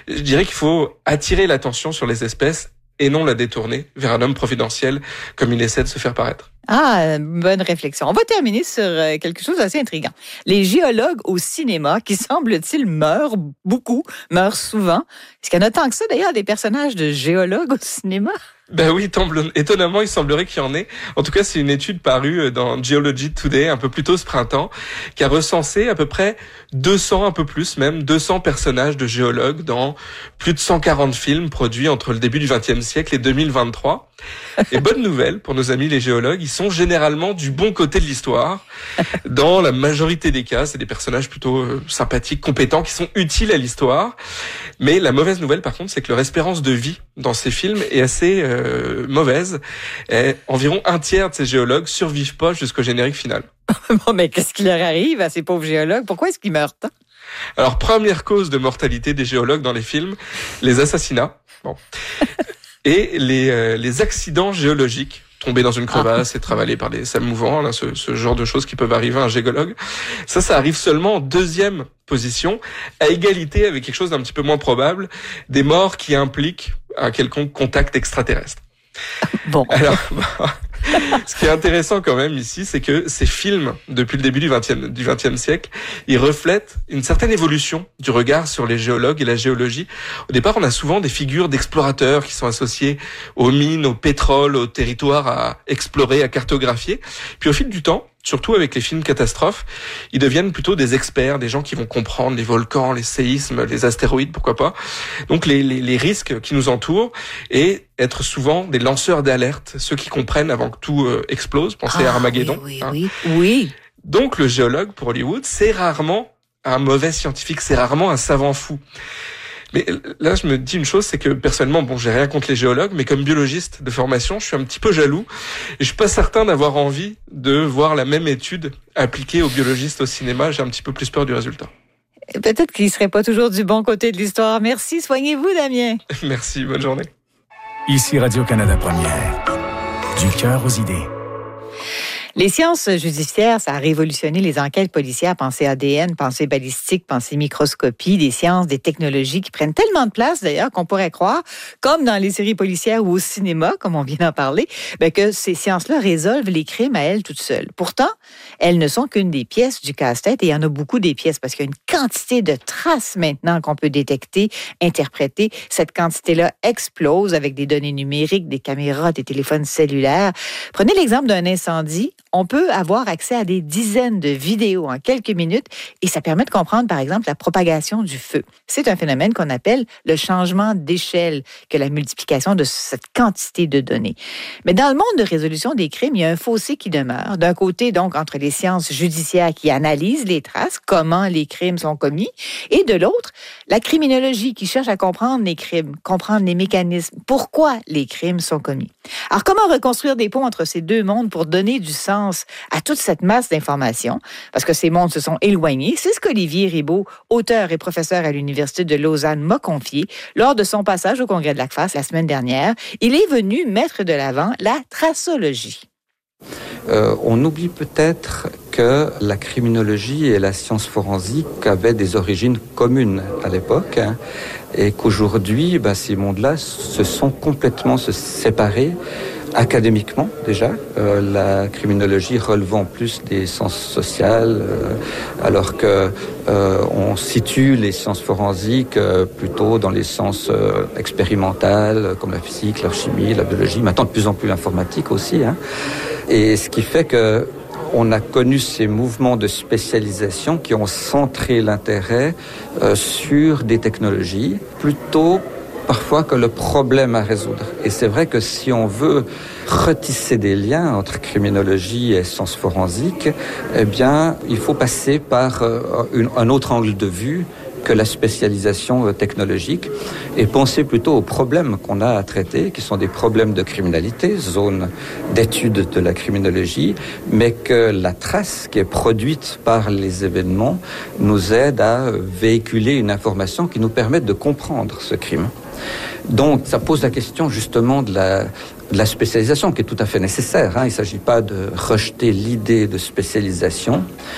Je dirais qu'il faut attirer l'attention sur les espèces et non la détourner vers un homme providentiel comme il essaie de se faire paraître. Ah, bonne réflexion. On va terminer sur quelque chose d'assez intriguant. Les géologues au cinéma, qui semble-t-il meurent souvent. Est-ce qu'il y en a tant que ça, d'ailleurs, des personnages de géologues au cinéma? Ben oui, étonnamment, il semblerait qu'il y en ait. En tout cas, c'est une étude parue dans Geology Today un peu plus tôt ce printemps, qui a recensé à peu près 200, un peu plus même, 200 personnages de géologues dans plus de 140 films produits entre le début du XXe siècle et 2023. Et bonne nouvelle pour nos amis les géologues, ils sont généralement du bon côté de l'histoire. Dans la majorité des cas, c'est des personnages plutôt sympathiques, compétents, qui sont utiles à l'histoire. Mais la mauvaise nouvelle, par contre, c'est que leur espérance de vie dans ces films est assez mauvaise. Et environ un tiers de ces géologues survivent pas jusqu'au générique final. Bon, mais qu'est-ce qui leur arrive à ces pauvres géologues? Pourquoi est-ce qu'ils meurent tant? Alors, première cause de mortalité des géologues dans les films, les assassinats. Bon. Et les accidents géologiques, tomber dans une crevasse, être avalé par des sables mouvants, là, ce genre de choses qui peuvent arriver à un géologue. Ça arrive seulement en deuxième position, à égalité avec quelque chose d'un petit peu moins probable, des morts qui impliquent un quelconque contact extraterrestre. Bon. Alors, ce qui est intéressant quand même ici, c'est que ces films, depuis le début du XXe siècle, ils reflètent une certaine évolution du regard sur les géologues et la géologie. Au départ, on a souvent des figures d'explorateurs qui sont associées aux mines, au pétrole, aux territoires à explorer, à cartographier. Puis au fil du temps, surtout avec les films catastrophes, ils deviennent plutôt des experts, des gens qui vont comprendre les volcans, les séismes, les astéroïdes, pourquoi pas. Donc les risques qui nous entourent et être souvent des lanceurs d'alerte, ceux qui comprennent avant que tout explose. Pensez à Armageddon. Oui. Donc le géologue pour Hollywood, c'est rarement un mauvais scientifique, c'est rarement un savant fou. Mais là, je me dis une chose, c'est que personnellement, bon, j'ai rien contre les géologues, mais comme biologiste de formation, je suis un petit peu jaloux. Et je suis pas certain d'avoir envie de voir la même étude appliquée aux biologistes au cinéma. J'ai un petit peu plus peur du résultat. Peut-être qu'il serait pas toujours du bon côté de l'histoire. Merci. Soignez-vous, Damien. Merci. Bonne journée. Ici Radio-Canada Première. Du cœur aux idées. Les sciences judiciaires, ça a révolutionné les enquêtes policières. Pensez ADN, pensez balistique, pensez microscopie, des sciences, des technologies qui prennent tellement de place, d'ailleurs, qu'on pourrait croire, comme dans les séries policières ou au cinéma, comme on vient d'en parler, que ces sciences-là résolvent les crimes à elles toutes seules. Pourtant, elles ne sont qu'une des pièces du casse-tête, et il y en a beaucoup des pièces, parce qu'il y a une quantité de traces maintenant qu'on peut détecter, interpréter. Cette quantité-là explose avec des données numériques, des caméras, des téléphones cellulaires. Prenez l'exemple d'un incendie. On peut avoir accès à des dizaines de vidéos en quelques minutes et ça permet de comprendre, par exemple, la propagation du feu. C'est un phénomène qu'on appelle le changement d'échelle, que la multiplication de cette quantité de données. Mais dans le monde de résolution des crimes, il y a un fossé qui demeure. D'un côté, donc, entre les sciences judiciaires qui analysent les traces, comment les crimes sont commis, et de l'autre, la criminologie qui cherche à comprendre les crimes, comprendre les mécanismes, pourquoi les crimes sont commis. Alors, comment reconstruire des ponts entre ces deux mondes pour donner du sens à toute cette masse d'informations, parce que ces mondes se sont éloignés? C'est ce qu'Olivier Ribaud, auteur et professeur à l'Université de Lausanne, m'a confié lors de son passage au Congrès de l'ACFAS la semaine dernière. Il est venu mettre de l'avant la tracologie. On oublie peut-être que la criminologie et la science forensique avaient des origines communes à l'époque, et qu'aujourd'hui, ces mondes-là se sont complètement séparés. Académiquement, déjà, la criminologie relevant plus des sciences sociales, alors que on situe les sciences forensiques plutôt dans les sciences expérimentales, comme la physique, la chimie, la biologie, maintenant de plus en plus l'informatique aussi. Et ce qui fait que on a connu ces mouvements de spécialisation qui ont centré l'intérêt sur des technologies plutôt parfois que le problème à résoudre. Et c'est vrai que si on veut retisser des liens entre criminologie et sciences forensiques, eh bien, il faut passer par un autre angle de vue que la spécialisation technologique et penser plutôt aux problèmes qu'on a à traiter, qui sont des problèmes de criminalité, zone d'étude de la criminologie, mais que la trace qui est produite par les événements nous aide à véhiculer une information qui nous permette de comprendre ce crime. Donc, ça pose la question justement de la spécialisation qui est tout à fait nécessaire. Il ne s'agit pas de rejeter l'idée de spécialisation,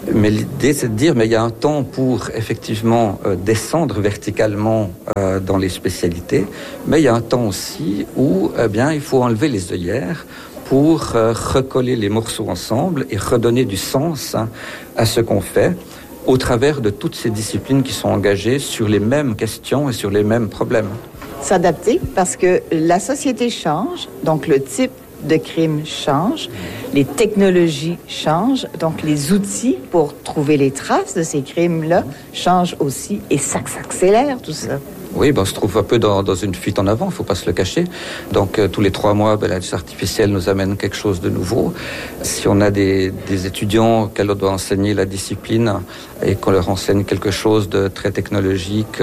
Mais l'idée, c'est de dire, mais il y a un temps pour effectivement descendre verticalement dans les spécialités, mais il y a un temps aussi où il faut enlever les œillères pour recoller les morceaux ensemble et redonner du sens à ce qu'on fait au travers de toutes ces disciplines qui sont engagées sur les mêmes questions et sur les mêmes problèmes. S'adapter parce que la société change, donc le type de crime change, les technologies changent, donc les outils pour trouver les traces de ces crimes-là changent aussi et ça s'accélère tout ça. Oui, on se trouve un peu dans une fuite en avant, il ne faut pas se le cacher. Donc tous les 3 mois, l'intelligence artificielle nous amène quelque chose de nouveau. Si on a des étudiants auxquels on doit enseigner la discipline et qu'on leur enseigne quelque chose de très technologique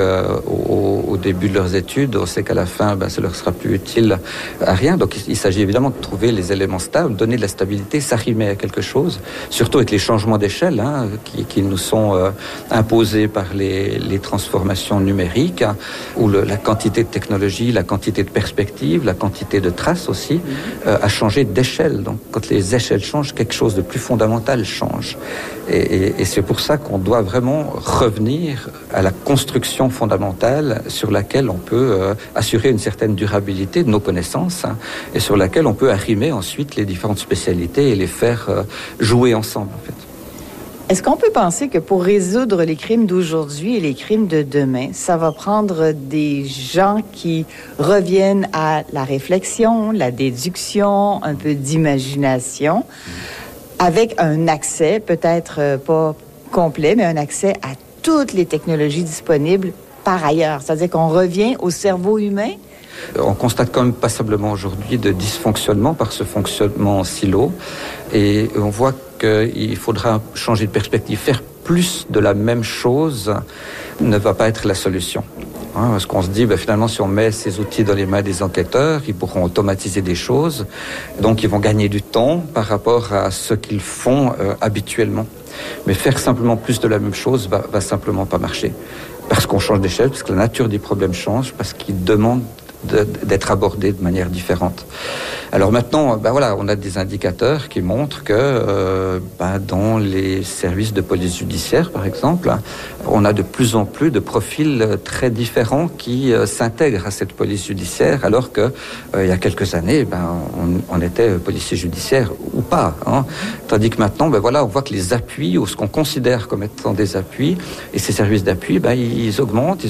au début de leurs études, on sait qu'à la fin, ça leur sera plus utile à rien. Donc il s'agit évidemment de trouver les éléments stables, donner de la stabilité, s'arrimer à quelque chose, surtout avec les changements d'échelle qui nous sont imposés par les transformations numériques, où la quantité de technologie, la quantité de perspectives, la quantité de traces aussi a changé d'échelle. Donc quand les échelles changent, quelque chose de plus fondamental change. Et c'est pour ça qu'on doit vraiment revenir à la construction fondamentale sur laquelle on peut assurer une certaine durabilité de nos connaissances et sur laquelle on peut arrimer ensuite les différentes spécialités et les faire jouer ensemble en fait. Est-ce qu'on peut penser que pour résoudre les crimes d'aujourd'hui et les crimes de demain, ça va prendre des gens qui reviennent à la réflexion, la déduction, un peu d'imagination, avec un accès, peut-être pas complet, mais un accès à toutes les technologies disponibles par ailleurs? C'est-à-dire qu'on revient au cerveau humain? On constate quand même passablement aujourd'hui de dysfonctionnement par ce fonctionnement en silo et on voit qu'il faudra changer de perspective. Faire plus de la même chose ne va pas être la solution. Parce qu'on se dit, finalement, si on met ces outils dans les mains des enquêteurs, ils pourront automatiser des choses, donc ils vont gagner du temps par rapport à ce qu'ils font habituellement. Mais faire simplement plus de la même chose va simplement pas marcher. Parce qu'on change d'échelle, parce que la nature des problèmes change, parce qu'ils demandent d'être abordés de manière différente. Alors maintenant, on a des indicateurs qui montrent que dans les services de police judiciaire, par exemple, on a de plus en plus de profils très différents qui s'intègrent à cette police judiciaire, alors que il y a quelques années, on était policier judiciaire ou pas. Tandis que maintenant, on voit que les appuis, ou ce qu'on considère comme étant des appuis, et ces services d'appui, ils augmentent.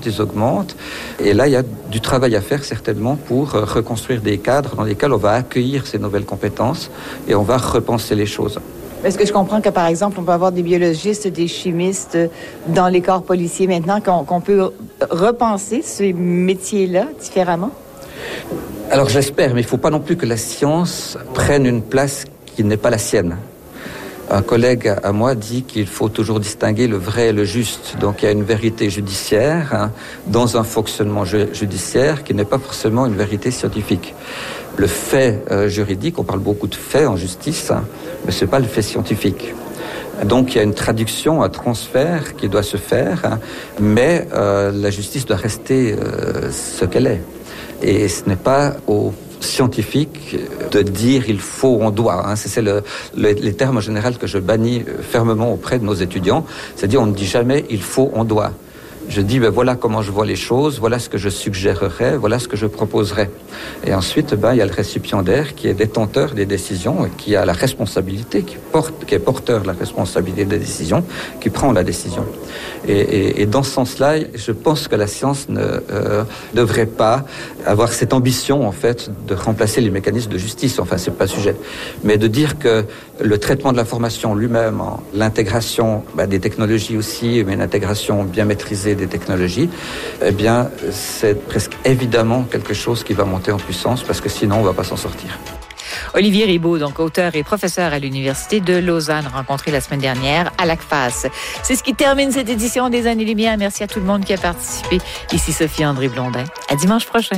Et là, il y a du travail à faire certainement pour reconstruire des cadres dans lesquels on va accueillir ces nouvelles compétences et on va repenser les choses. Est-ce que je comprends que, par exemple, on peut avoir des biologistes, des chimistes dans les corps policiers maintenant, qu'on peut repenser ces métiers-là différemment? Alors j'espère, mais il ne faut pas non plus que la science prenne une place qui n'est pas la sienne. Un collègue à moi dit qu'il faut toujours distinguer le vrai et le juste. Donc il y a une vérité judiciaire dans un fonctionnement judiciaire qui n'est pas forcément une vérité scientifique. Le fait juridique, on parle beaucoup de faits en justice, mais ce n'est pas le fait scientifique. Donc il y a une traduction, un transfert qui doit se faire, mais la justice doit rester ce qu'elle est. Et ce n'est pas aux scientifique de dire il faut, on doit. C'est les termes en général que je bannis fermement auprès de nos étudiants. C'est-à-dire on ne dit jamais il faut, on doit. Je dis voilà comment je vois les choses, voilà ce que je suggérerais, voilà ce que je proposerais. Et ensuite, il y a le récipiendaire qui est détenteur des décisions et qui a la responsabilité, qui est porteur de la responsabilité des décisions, qui prend la décision. Et dans ce sens-là, je pense que la science ne devrait pas avoir cette ambition, en fait, de remplacer les mécanismes de justice. Enfin, c'est pas le sujet. Mais de dire que le traitement de l'information lui-même, l'intégration des technologies aussi, mais une intégration bien maîtrisée des technologies, c'est presque évidemment quelque chose qui va monter en puissance parce que sinon, on ne va pas s'en sortir. Olivier Ribaud, donc auteur et professeur à l'Université de Lausanne, rencontré la semaine dernière à l'ACFAS. C'est ce qui termine cette édition des Années-Lumière. Merci à tout le monde qui a participé. Ici Sophie-André Blondin. À dimanche prochain.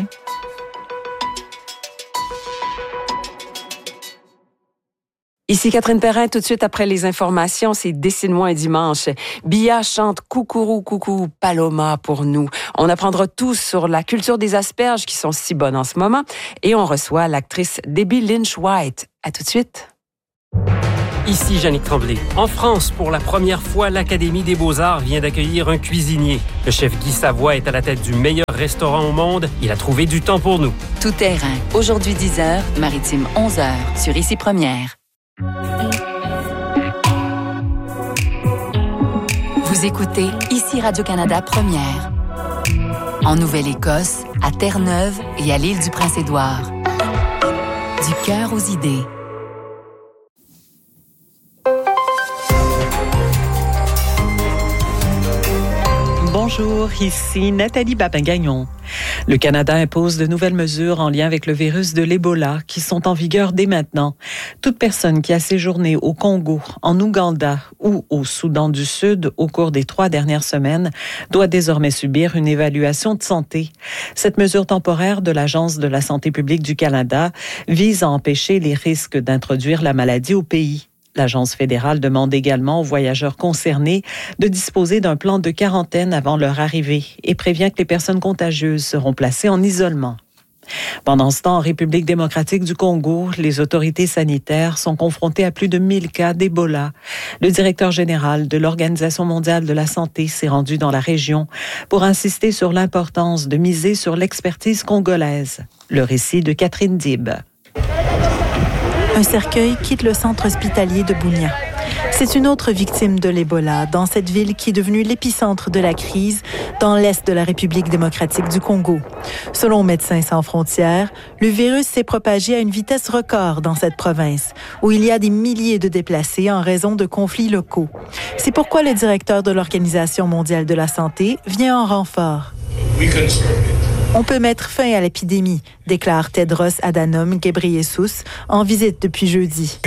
Ici Catherine Perrin, tout de suite après les informations, c'est Dessine-moi un dimanche. Bia chante Coucourou coucou Paloma pour nous. On apprendra tout sur la culture des asperges qui sont si bonnes en ce moment et on reçoit l'actrice Debbie Lynch White. À tout de suite. Ici Yannick Tremblay. En France, pour la première fois, l'Académie des Beaux-Arts vient d'accueillir un cuisinier. Le chef Guy Savoie est à la tête du meilleur restaurant au monde. Il a trouvé du temps pour nous. Tout terrain. Aujourd'hui 10h, Maritime 11h, sur Ici Première. Vous écoutez Ici Radio-Canada Première. En Nouvelle-Écosse, à Terre-Neuve et à l'île du Prince-Édouard. Du cœur aux idées. Bonjour, ici Nathalie Babin-Gagnon. Le Canada impose de nouvelles mesures en lien avec le virus de l'Ebola qui sont en vigueur dès maintenant. Toute personne qui a séjourné au Congo, en Ouganda ou au Soudan du Sud au cours des 3 dernières semaines doit désormais subir une évaluation de santé. Cette mesure temporaire de l'Agence de la santé publique du Canada vise à empêcher les risques d'introduire la maladie au pays. L'Agence fédérale demande également aux voyageurs concernés de disposer d'un plan de quarantaine avant leur arrivée et prévient que les personnes contagieuses seront placées en isolement. Pendant ce temps, en République démocratique du Congo, les autorités sanitaires sont confrontées à plus de 1000 cas d'Ebola. Le directeur général de l'Organisation mondiale de la santé s'est rendu dans la région pour insister sur l'importance de miser sur l'expertise congolaise. Le récit de Catherine Dib. Un cercueil quitte le centre hospitalier de Bunia. C'est une autre victime de l'Ebola dans cette ville qui est devenue l'épicentre de la crise dans l'est de la République démocratique du Congo. Selon Médecins sans frontières, le virus s'est propagé à une vitesse record dans cette province, où il y a des milliers de déplacés en raison de conflits locaux. C'est pourquoi le directeur de l'Organisation mondiale de la santé vient en renfort. On peut mettre fin à l'épidémie, déclare Tedros Adhanom Ghebreyesus en visite depuis jeudi.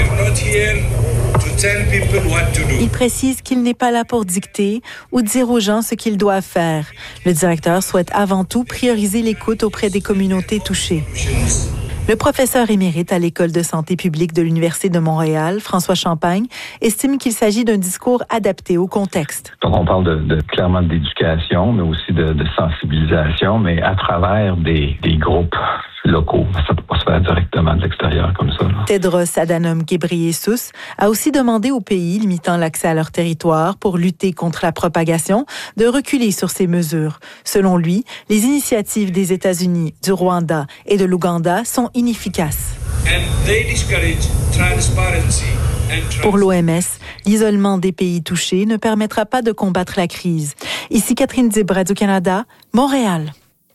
Il précise qu'il n'est pas là pour dicter ou dire aux gens ce qu'ils doivent faire. Le directeur souhaite avant tout prioriser l'écoute auprès des communautés touchées. Le professeur émérite à l'École de santé publique de l'Université de Montréal, François Champagne, estime qu'il s'agit d'un discours adapté au contexte. Donc, on parle clairement d'éducation, mais aussi de sensibilisation, mais à travers des groupes locaux. Ça ne peut pas se faire directement de l'extérieur comme ça. Tedros Adhanom Ghebreyesus a aussi demandé aux pays limitant l'accès à leur territoire pour lutter contre la propagation de reculer sur ces mesures. Selon lui, les initiatives des États-Unis, du Rwanda et de l'Ouganda sont inefficaces. Pour l'OMS, l'isolement des pays touchés ne permettra pas de combattre la crise. Ici Catherine Dib, Radio-Canada, Montréal.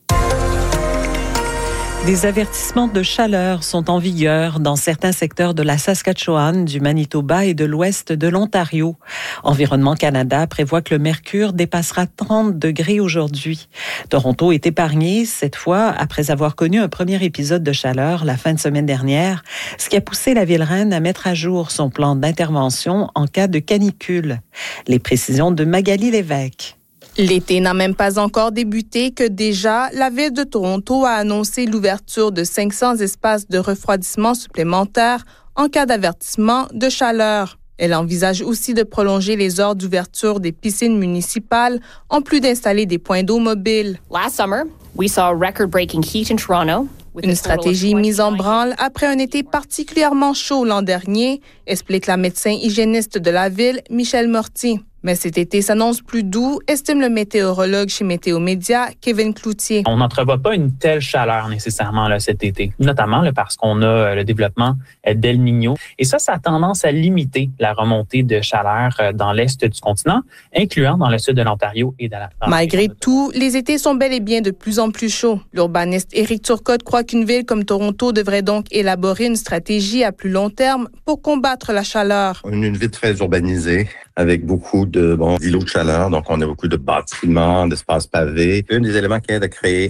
Des avertissements de chaleur sont en vigueur dans certains secteurs de la Saskatchewan, du Manitoba et de l'ouest de l'Ontario. Environnement Canada prévoit que le mercure dépassera 30 degrés aujourd'hui. Toronto est épargné cette fois après avoir connu un premier épisode de chaleur la fin de semaine dernière, ce qui a poussé la ville-reine à mettre à jour son plan d'intervention en cas de canicule. Les précisions de Magali Lévesque. L'été n'a même pas encore débuté que déjà, la Ville de Toronto a annoncé l'ouverture de 500 espaces de refroidissement supplémentaires en cas d'avertissement de chaleur. Elle envisage aussi de prolonger les heures d'ouverture des piscines municipales, en plus d'installer des points d'eau mobiles. Last summer, we saw record-breaking heat in Toronto. Une stratégie mise en branle après un été particulièrement chaud l'an dernier, explique la médecin hygiéniste de la ville, Michelle Mortier. Mais cet été s'annonce plus doux, estime le météorologue chez Météo Média, Kevin Cloutier. On n'entrevoit pas une telle chaleur nécessairement là, cet été, notamment là, parce qu'on a le développement d'El Niño. Et ça a tendance à limiter la remontée de chaleur dans l'est du continent, incluant dans le sud de l'Ontario et de la France. Malgré tout, les étés sont bel et bien de plus en plus chauds. L'urbaniste Éric Turcotte croit qu'une ville comme Toronto devrait donc élaborer une stratégie à plus long terme pour combattre la chaleur. Une ville très urbanisée, avec beaucoup d'îlots de chaleur. Donc, on a beaucoup de bâtiments, d'espaces pavés. Un des éléments qui aide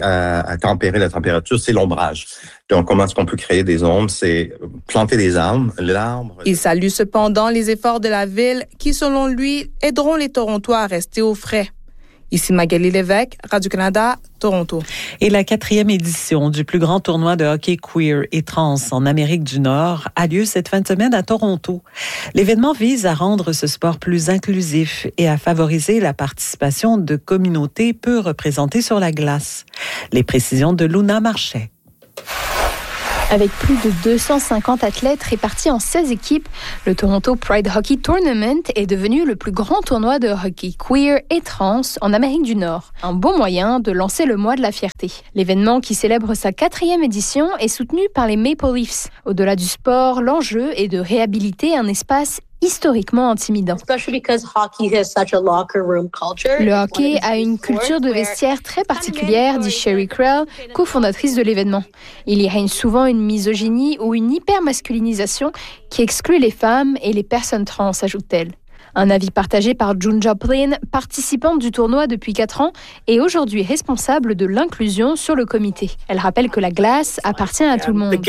à tempérer la température, c'est l'ombrage. Donc, comment est-ce qu'on peut créer des ombres? C'est planter des arbres. Il salue cependant les efforts de la ville qui, selon lui, aideront les Torontois à rester au frais. Ici Magali Lévesque, Radio-Canada, Toronto. Et la 4e édition du plus grand tournoi de hockey queer et trans en Amérique du Nord a lieu cette fin de semaine à Toronto. L'événement vise à rendre ce sport plus inclusif et à favoriser la participation de communautés peu représentées sur la glace. Les précisions de Luna Marchais. Avec plus de 250 athlètes répartis en 16 équipes, le Toronto Pride Hockey Tournament est devenu le plus grand tournoi de hockey queer et trans en Amérique du Nord. Un bon moyen de lancer le mois de la fierté. L'événement, qui célèbre sa 4e édition, est soutenu par les Maple Leafs. Au-delà du sport, l'enjeu est de réhabiliter un espace historiquement intimidant. Le hockey a une culture de vestiaire très particulière, dit Sherry Krell, cofondatrice de l'événement. Il y règne souvent une misogynie ou une hypermasculinisation qui exclut les femmes et les personnes trans, ajoute-t-elle. Un avis partagé par June Joplin, participante du tournoi depuis 4 ans et aujourd'hui responsable de l'inclusion sur le comité. Elle rappelle que la glace appartient à tout le monde.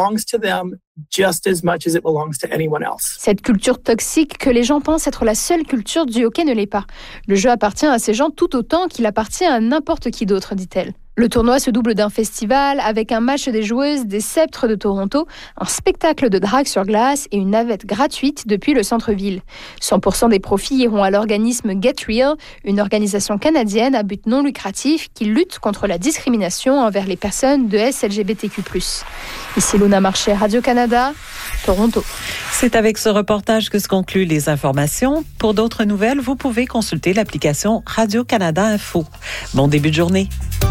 Cette culture toxique que les gens pensent être la seule culture du hockey ne l'est pas. Le jeu appartient à ces gens tout autant qu'il appartient à n'importe qui d'autre, dit-elle. Le tournoi se double d'un festival avec un match des joueuses des Sceptres de Toronto, un spectacle de drague sur glace et une navette gratuite depuis le centre-ville. 100% des profits iront à l'organisme Get Real, une organisation canadienne à but non lucratif qui lutte contre la discrimination envers les personnes de SLGBTQ+. Ici Luna Marché, Radio-Canada, Toronto. C'est avec ce reportage que se concluent les informations. Pour d'autres nouvelles, vous pouvez consulter l'application Radio-Canada Info. Bon début de journée.